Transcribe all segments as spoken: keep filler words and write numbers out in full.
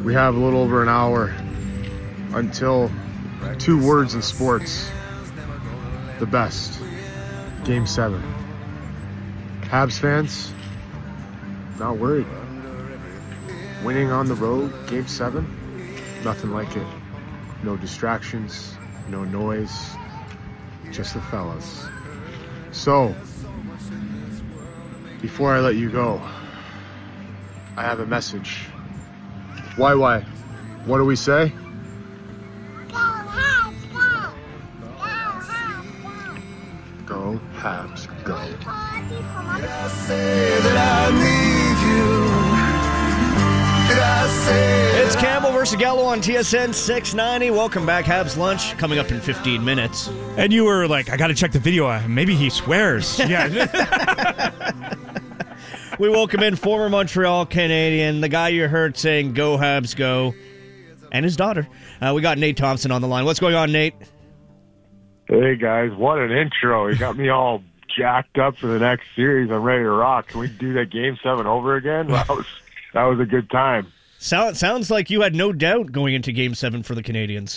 We have a little over an hour until two words in sports. The best. Game seven. Habs fans, not worried. Winning on the road, game seven, nothing like it. No distractions, no noise, just the fellas. So, before I let you go, I have a message. Why, why? What do we say? Go Habs, go! Go Habs, go! Go Habs, go. Did I say that I need you? Did I say It's Campbell versus Gallo on T S N six ninety. Welcome back. Habs lunch coming up in fifteen minutes. And you were like, I got to check the video. Maybe he swears. Yeah. We welcome in former Montreal Canadian, the guy you heard saying, go Habs, go, and his daughter. Uh, we got Nate Thompson on the line. What's going on, Nate? Hey guys, what an intro. You got me all jacked up for the next series. I'm ready to rock. Can we do that game seven over again? That was, that was a good time. Sound, sounds like you had no doubt going into game seven for the Canadians.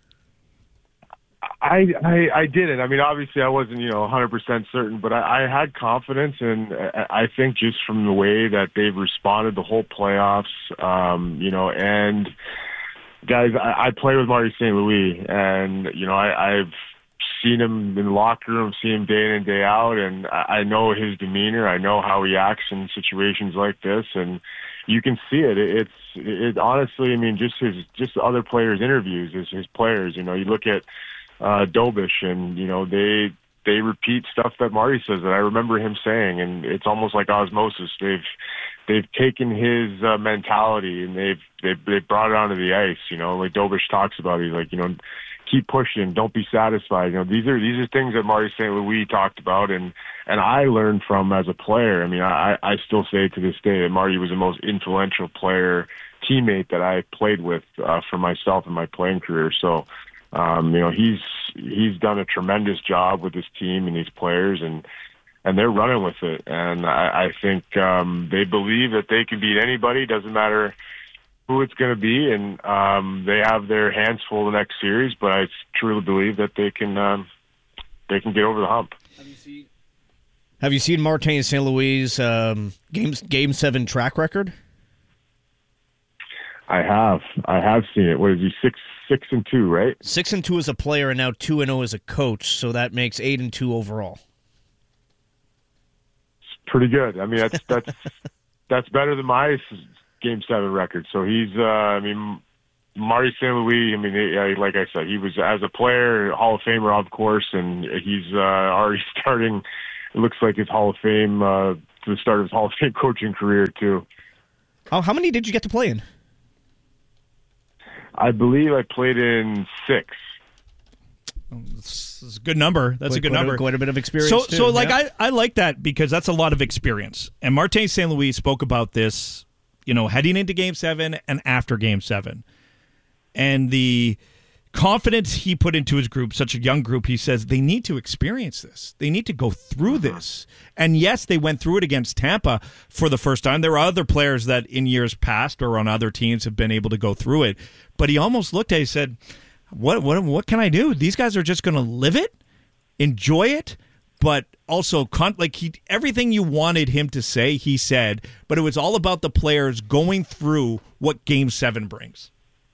I, I I didn't. I mean, obviously, I wasn't, you know, one hundred percent certain, but I, I had confidence, and I think just from the way that they've responded the whole playoffs, um, you know, and guys, I, I play with Marty Saint Louis, and you know, I, I've seen him in the locker room, seen him day in and day out, and I, I know his demeanor. I know how he acts in situations like this, and you can see it. it it's it honestly. I mean, just his just other players' interviews, his his players. You know, you look at Uh, Dobish, and you know they they repeat stuff that Marty says that I remember him saying, and it's almost like osmosis. They've they've taken his uh, mentality and they've they've they've brought it onto the ice. You know, like Dobish talks about, he's like, you know, keep pushing, don't be satisfied. You know, these are these are things that Marty Saint Louis talked about, and and I learned from as a player. I mean, I I still say to this day that Marty was the most influential player teammate that I played with uh, for myself in my playing career. So. Um, you know, he's he's done a tremendous job with his team and these players, and and they're running with it. And I, I think um, they believe that they can beat anybody. Doesn't matter who it's going to be, and um, they have their hands full the next series. But I truly believe that they can um, they can get over the hump. Have you seen Have you seen Martin Saint Louis' um, game game seven track record? I have. I have seen it. What is he, six six and two, right? Six and two as a player, and now two and zero as a coach. So that makes eight and two overall. It's pretty good. I mean, that's that's that's better than my game seven record. So he's. Uh, I mean, Marty Saint Louis. I mean, he, like I said, he was as a player Hall of Famer, of course, and he's uh, already starting. It looks like his Hall of Fame uh, to the start of his Hall of Fame coaching career too. Oh, how many did you get to play in? I believe I played in six. That's a good number. That's quite, a good quite number. A, quite a bit of experience, so, too. So, like, yeah. I, I like that because that's a lot of experience. And Martin Saint Louis spoke about this, you know, heading into Game seven and after Game seven. And the confidence he put into his group, such a young group, he says they need to experience this. They need to go through this. And yes, they went through it against Tampa for the first time. There are other players that in years past or on other teams have been able to go through it. But he almost looked at it and said, what, what, what can I do? These guys are just going to live it, enjoy it, but also con- like he, everything you wanted him to say, he said, but it was all about the players going through what Game seven brings.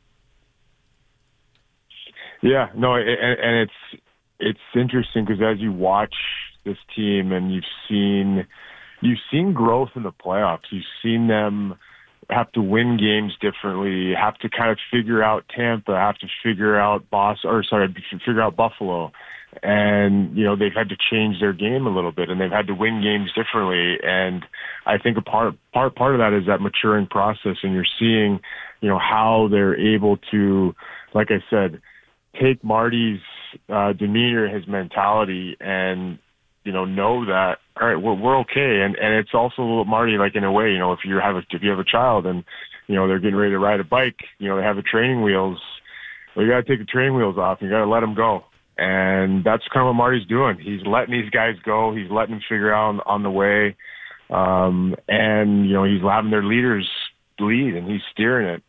Yeah, no, and, and it's it's interesting because as you watch this team and you've seen you've seen growth in the playoffs, you've seen them have to win games differently, have to kind of figure out Tampa, have to figure out Boss or sorry, figure out Buffalo, and you know they've had to change their game a little bit and they've had to win games differently. And I think a part part part of that is that maturing process, and you're seeing you know how they're able to, like I said, take Marty's uh, demeanor, his mentality, and you know know that all right, we're, we're okay. And and it's also Marty, like in a way, you know, if you have a, if you have a child and you know they're getting ready to ride a bike, you know, they have the training wheels. Well, you got to take the training wheels off. And you got to let them go. And that's kind of what Marty's doing. He's letting these guys go. He's letting them figure out on, on the way. Um, and you know, he's having their leaders lead, and he's steering it.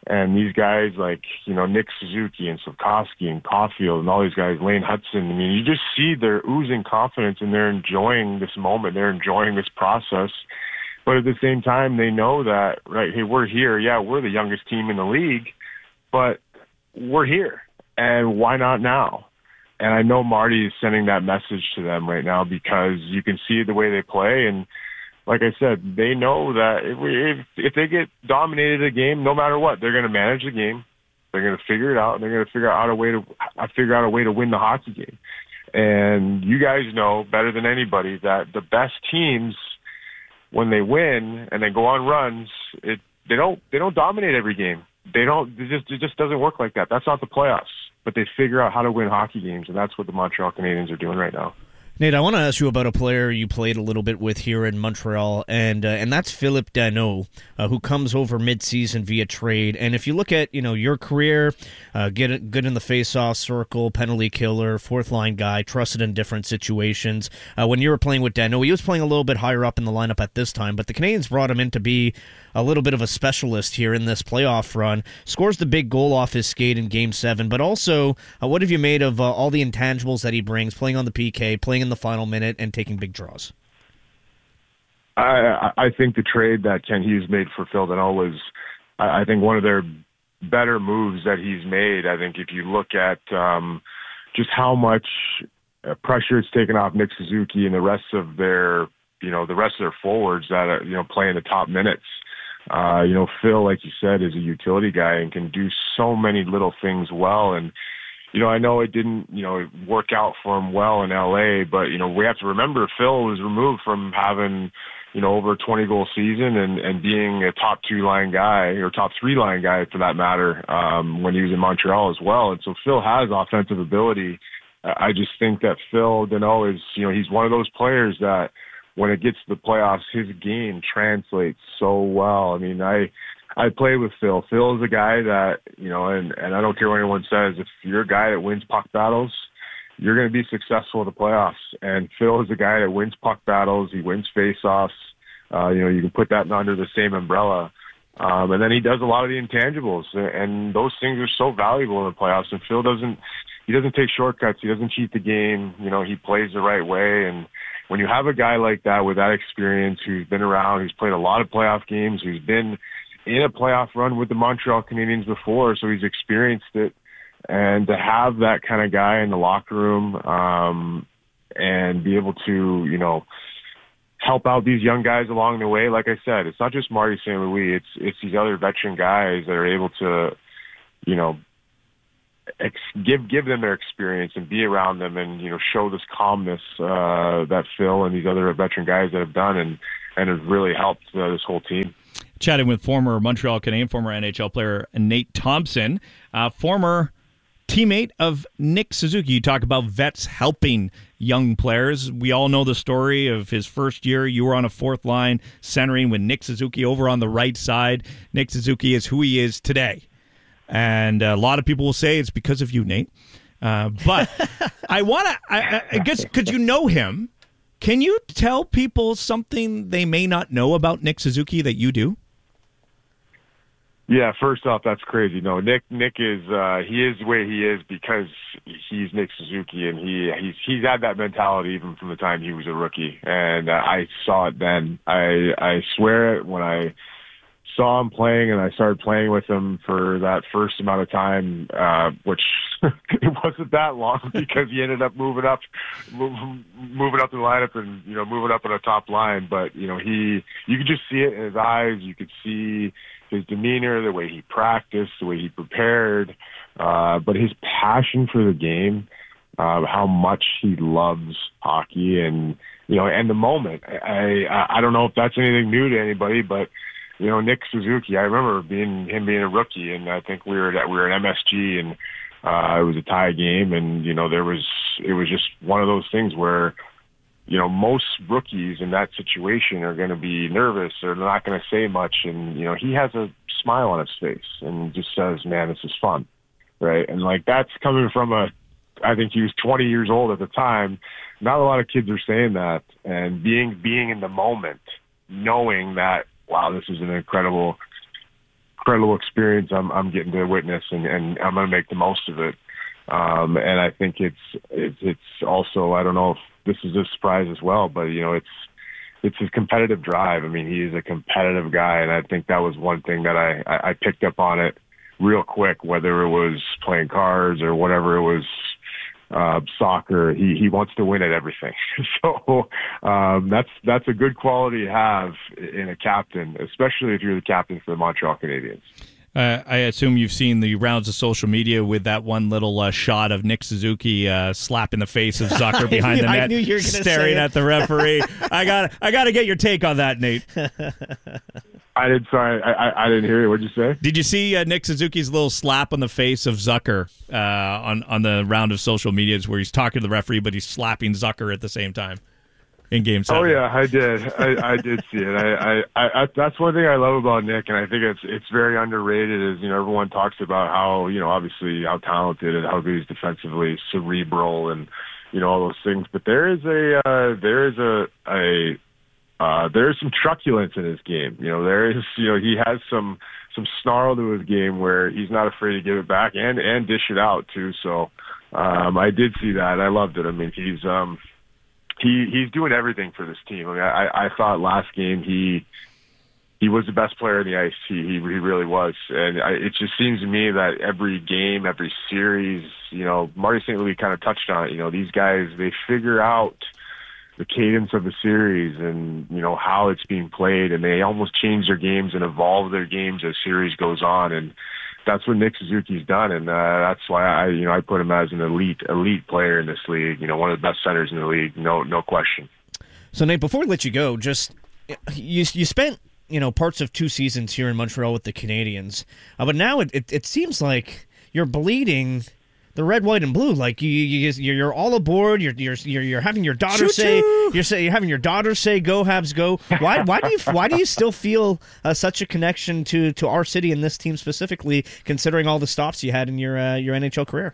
And these guys like, you know, Nick Suzuki and Slafkovsky and Caulfield and all these guys, Lane Hudson, I mean, you just see they're oozing confidence and they're enjoying this moment. They're enjoying this process. But at the same time, they know that, right, hey, we're here. Yeah, we're the youngest team in the league, but we're here. And why not now? And I know Marty is sending that message to them right now because you can see the way they play. And like I said, they know that if, we, if, if they get dominated a game, no matter what, they're going to manage the game. They're going to figure it out. And they're going to figure out a way to uh, figure out a way to win the hockey game. And you guys know better than anybody that the best teams, when they win and they go on runs, it they don't they don't dominate every game. They don't. It just it just doesn't work like that. That's not the playoffs. But they figure out how to win hockey games, and that's what the Montreal Canadiens are doing right now. Nate, I want to ask you about a player you played a little bit with here in Montreal, and uh, and that's Phillip Danault, uh, who comes over midseason via trade. And if you look at you know your career, uh, get good in the face-off circle, penalty killer, fourth line guy, trusted in different situations. Uh, when you were playing with Danault, he was playing a little bit higher up in the lineup at this time, but the Canadiens brought him in to be a little bit of a specialist here in this playoff run. Scores the big goal off his skate in Game Seven, but also uh, what have you made of uh, all the intangibles that he brings, playing on the P K, playing in the final minute, and taking big draws? I I think the trade that Ken Hughes made for Phil Danault was, I think, one of their better moves that he's made. I think if you look at um, just how much pressure it's taken off Nick Suzuki and the rest of their, you know, the rest of their forwards that are, you know, play in the top minutes. Uh, you know, Phil, like you said, is a utility guy and can do so many little things well. And, you know, I know it didn't, you know, work out for him well in L A, but, you know, we have to remember Phil was removed from having, you know, over a twenty goal season and, and being a top two line guy or top three line guy for that matter, um, when he was in Montreal as well. And so Phil has offensive ability. I just think that Phil Danault is, you know, he's one of those players that when it gets to the playoffs, his game translates so well. I mean, I, I play with Phil. Phil is a guy that, you know, and, and I don't care what anyone says, if you're a guy that wins puck battles, you're going to be successful in the playoffs. And Phil is a guy that wins puck battles. He wins face-offs. Uh, you know, you can put that under the same umbrella. Um, and then he does a lot of the intangibles, and those things are so valuable in the playoffs. And Phil doesn't, he doesn't take shortcuts. He doesn't cheat the game. You know, he plays the right way. And when you have a guy like that with that experience, who's been around, who's played a lot of playoff games, who's been in a playoff run with the Montreal Canadiens before, so he's experienced it. And to have that kind of guy in the locker room um, and be able to, you know, help out these young guys along the way, like I said, it's not just Marty Saint Louis, it's it's these other veteran guys that are able to, you know, ex- give give them their experience and be around them and, you know, show this calmness uh, that Phil and these other veteran guys that have done and, and have really helped uh, this whole team. Chatting with former Montreal Canadian, former N H L player Nate Thompson, uh, former teammate of Nick Suzuki. You talk about vets helping young players. We all know the story of his first year. You were on a fourth line centering with Nick Suzuki over on the right side. Nick Suzuki is who he is today. And a lot of people will say it's because of you, Nate. Uh, but I want to, I, I guess, because you know him, can you tell people something they may not know about Nick Suzuki that you do? Yeah, first off, that's crazy. No, Nick Nick is uh, he is the way he is because he's Nick Suzuki, and he he's he's had that mentality even from the time he was a rookie, and uh, I saw it then. I I swear it when I saw him playing and I started playing with him for that first amount of time, uh, which it wasn't that long because he ended up moving up, move, moving up the lineup and, you know, moving up on a top line. But, you know, he, you could just see it in his eyes. You could see his demeanor, the way he practiced, the way he prepared, uh, but his passion for the game, uh, how much he loves hockey and, you know, and the moment. I, I, I don't know if that's anything new to anybody, but, you know, Nick Suzuki, I remember being him being a rookie, and I think we were at, we were at M S G, and uh, it was a tie game, and, you know, there was, it was just one of those things where, you know, most rookies in that situation are going to be nervous or they're not going to say much. And, you know, he has a smile on his face and just says, man, this is fun. Right. And like, that's coming from a, I think he was twenty years old at the time. Not a lot of kids are saying that, and being, being in the moment, knowing that, wow, this is an incredible incredible experience I'm, I'm getting to witness, and, and I'm going to make the most of it. Um, and I think it's, it's it's also, I don't know if this is a surprise as well, but you know, it's it's his competitive drive. I mean, he is a competitive guy, and I think that was one thing that I, I, I picked up on it real quick, whether it was playing cards or whatever it was, uh, soccer. He he wants to win at everything. So um, that's that's a good quality to have in a captain, especially if you're the captain for the Montreal Canadiens. Uh, I assume you've seen the rounds of social media with that one little uh, shot of Nick Suzuki uh, slapping the face of Zucker behind knew, the net, I knew you were gonna staring say at the referee. I got I got to get your take on that, Nate. I did. Sorry, I, I, I didn't hear you. What'd you say? Did you see uh, Nick Suzuki's little slap on the face of Zucker uh, on on the round of social medias where he's talking to the referee, but he's slapping Zucker at the same time in Game Seven? Oh yeah, I did. I, I did see it. I, I, I, that's one thing I love about Nick, and I think it's it's very underrated. Is you know everyone talks about how you know obviously how talented and how good he's defensively, cerebral, and you know all those things. But there is a uh, there is a a uh, there is some truculence in his game. You know there is you know he has some some snarl to his game where he's not afraid to give it back and and dish it out too. So um, I did see that. I loved it. I mean he's. Um, He he's doing everything for this team. I mean, I, I thought last game he he was the best player in the ice. He he, he really was, and I, it just seems to me that every game, every series, you know, Marty Saint Louis kind of touched on it. You know, these guys they figure out the cadence of the series and you know how it's being played, and they almost change their games and evolve their games as series goes on. And that's what Nick Suzuki's done, and uh, that's why I, you know, I put him as an elite, elite player in this league. You know, one of the best centers in the league, no, no question. So Nate, before we let you go, just you you spent you know parts of two seasons here in Montreal with the Canadiens, uh, but now it, it it seems like you're bleeding the red, white, and blue. Like you, you you're all aboard. You're you're you're, you're having your daughter Choo-choo. say you're say you're having your daughter say "Go Habs, go." Why why do you why do you still feel uh, such a connection to, to our city and this team specifically, considering all the stops you had in your uh, your N H L career?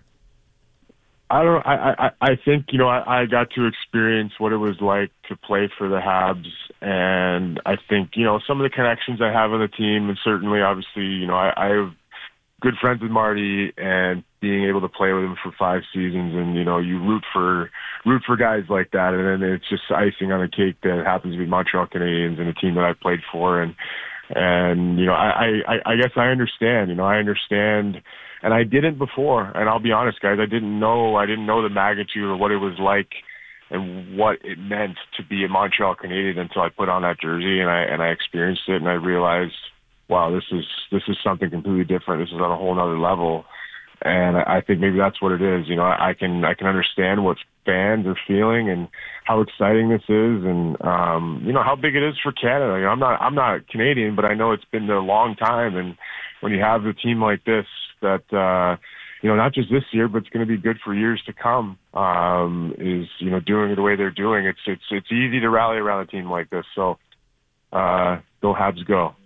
I don't. I I, I think you know I, I got to experience what it was like to play for the Habs, and I think you know some of the connections I have on the team, and certainly, obviously, you know I, I have good friends with Marty, and being able to play with him for five seasons, and you know you root for root for guys like that, and then it's just icing on the cake that happens to be Montreal Canadiens and a team that I played for, and and you know I I, I guess I understand. You know I understand. And I didn't before, and I'll be honest, guys, I didn't know I didn't know the magnitude of what it was like and what it meant to be a Montreal Canadian until I put on that jersey and I and I experienced it, and I realized, wow, this is this is something completely different. This is on a whole other level, and I think maybe that's what it is. You know, I can I can understand what fans are feeling and how exciting this is, and um, you know how big it is for Canada. You know, I'm not I'm not Canadian, but I know it's been a long time, and when you have a team like this that, uh, you know, not just this year, but it's going to be good for years to come, um, is, you know, doing it the way they're doing. It's, it's, it's easy to rally around a team like this. So, uh, go Habs, go.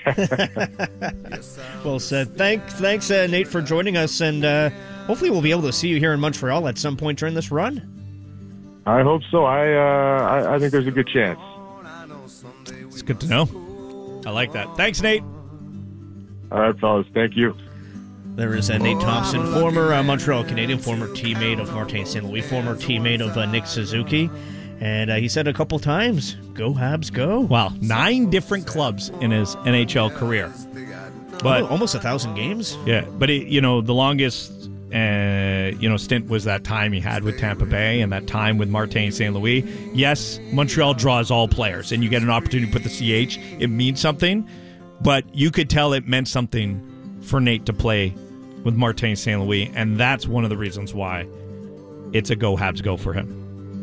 Well said. Thanks, thanks, uh, Nate, for joining us, and uh, hopefully we'll be able to see you here in Montreal at some point during this run. I hope so. I, uh, I, I think there's a good chance. It's good to know. I like that. Thanks, Nate. All right, fellas. Thank you. There is uh, Nate Thompson, former uh, Montreal Canadian, former teammate of Martin Saint Louis, former teammate of uh, Nick Suzuki. And uh, he said a couple times, go Habs, go. Wow, nine different clubs in his N H L career. But oh, almost a thousand games. Yeah, but it, you know, the longest uh, you know stint was that time he had with Tampa Bay and that time with Martin Saint Louis. Yes, Montreal draws all players, and you get an opportunity to put the C H. It means something, but you could tell it meant something for Nate to play with Martin Saint Louis, and that's one of the reasons why it's a go Habs go for him.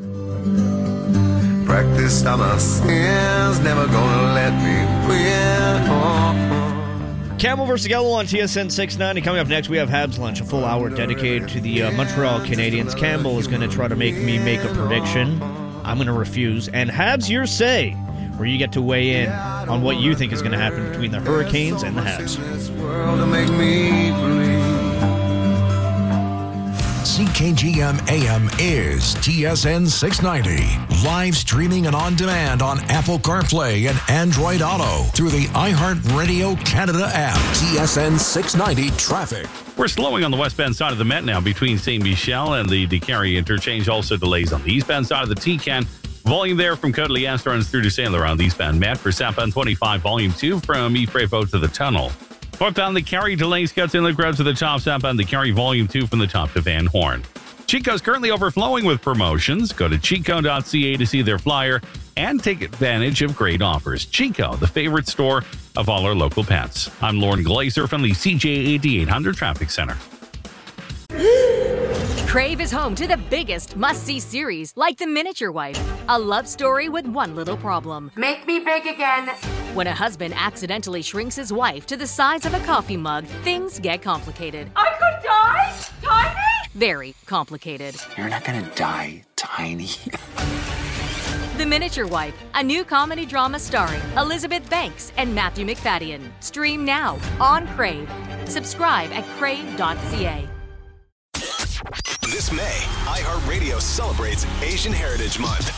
Practice on my sins, never gonna let me win. Oh. Campbell versus Gallo on T S N six ninety. Coming up next, we have Habs Lunch, a full hour dedicated to the uh, Montreal Canadiens. Campbell is going to try to make me make a prediction. I'm going to refuse. And Habs Your Say, where you get to weigh in on what you think is going to happen between the Hurricanes and the Habs. This world to make me believe. C K G M A M is T S N six ninety. Live streaming and on demand on Apple CarPlay and Android Auto through the iHeartRadio Canada app. T S N six ninety traffic. We're slowing on the westbound side of the Met now between Saint Michel and the DeCarry interchange. Also delays on the eastbound side of the T-Can. Volume there from Côte Lieste runs through to Saint Laurent eastbound Met. For southbound twenty-five, volume two from Yves-Prévost to the tunnel. Northbound the Carry delays cuts in the crowd to the top. Southbound the Carry volume two from the top to Van Horn. Chico's currently overflowing with promotions. Go to chico dot c a to see their flyer and take advantage of great offers. Chico, the favorite store of all our local pets. I'm Lauren Glazer from the C J eighty-eight hundred Traffic Center. Crave is home to the biggest must-see series, like The Miniature Wife, a love story with one little problem. Make me big again. When a husband accidentally shrinks his wife to the size of a coffee mug, things get complicated. I could die? Tiny? Very complicated. You're not gonna die, Tiny. The Miniature Wife, a new comedy drama starring Elizabeth Banks and Matthew McFadden. Stream now on Crave. Subscribe at crave dot c a. This May, iHeartRadio celebrates Asian Heritage Month.